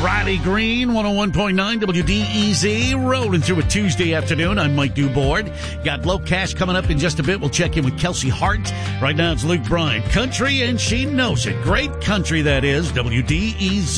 Riley Green, 101.9 WDEZ, rolling through a Tuesday afternoon. I'm Mike Dubord. Got Low Cash coming up in just a bit. We'll check in with Kelsey Hart. Right now it's Luke Bryan. Country, and she knows it. Great country, that is. WDEZ.